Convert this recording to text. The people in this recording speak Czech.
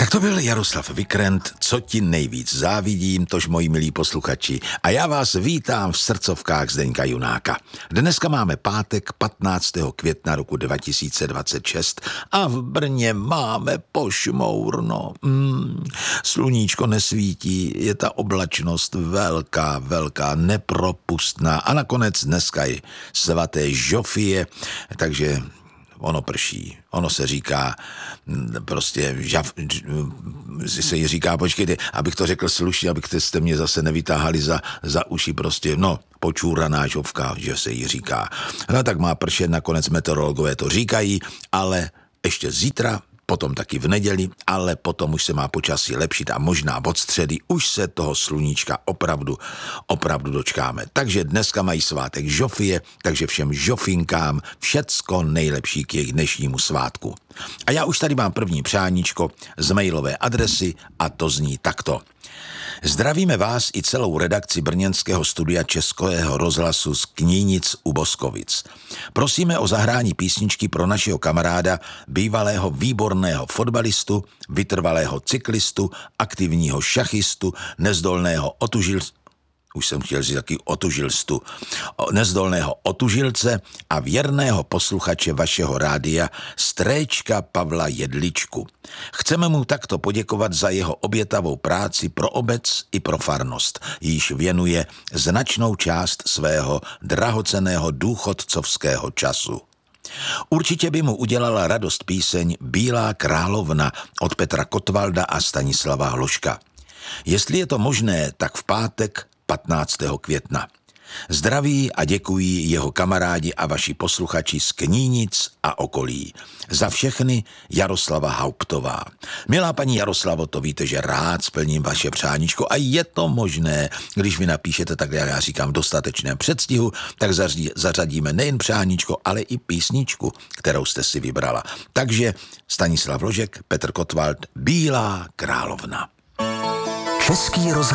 Tak to byl Jaroslav Vikrent, Co ti nejvíc závidím, tož moji milí posluchači. A já vás vítám v srdcovkách Zdeňka Junáka. Dneska máme pátek 15. května roku 2026 a v Brně máme pošmourno. Sluníčko nesvítí, je ta oblačnost velká, nepropustná a nakonec dneska je svaté Žofie, takže ono prší. Ono se říká, prostě, se jí říká, počkejte, abych to řekl slušně, abyste mě zase nevytáhali za uši, prostě, počůraná žovka, že se jí říká. No tak má pršet, nakonec meteorologové to říkají, ale ještě zítra, potom taky v neděli, ale potom už se má počasí lepšit a možná od středy už se toho sluníčka opravdu dočkáme. Takže dneska mají svátek Žofie, takže všem žofinkám všecko nejlepší k jejich dnešnímu svátku. A já už tady mám první přáníčko z mailové adresy a to zní takto. Zdravíme vás i celou redakci brněnského studia Českého rozhlasu z Knínic u Boskovic. Prosíme o zahrání písničky pro našeho kamaráda, bývalého výborného fotbalistu, vytrvalého cyklistu, aktivního šachistu, nezdolného nezdolného otužilce a věrného posluchače vašeho rádia Stréčka Pavla Jedličku. Chceme mu takto poděkovat za jeho obětavou práci pro obec i pro farnost, jíž věnuje značnou část svého drahocenného důchodcovského času. Určitě by mu udělala radost píseň Bílá královna od Petra Kotvalda a Stanislava Hloška. Jestli je to možné, tak v pátek 15. května. Zdraví a děkují jeho kamarádi a vaši posluchači z Knínic a okolí. Za všechny Jaroslava Hauptová. Milá paní Jaroslavo, to víte, že rád splním vaše přáníčko a je to možné, když vy napíšete, tak já říkám v dostatečném předstihu, tak zařadíme nejen přáníčko, ale i písničku, kterou jste si vybrala. Takže Stanislav Hložek, Petr Kotwald, Bílá královna. Český rozhlas.